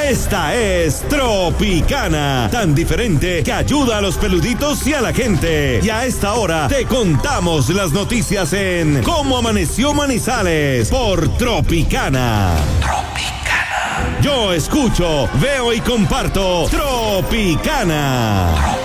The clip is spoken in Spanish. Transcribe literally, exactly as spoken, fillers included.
Esta es Tropicana, tan diferente que ayuda a los peluditos y a la gente. Y a esta hora te contamos las noticias en Cómo Amaneció Manizales por Tropicana. Tropicana. Yo escucho, veo y comparto Tropicana.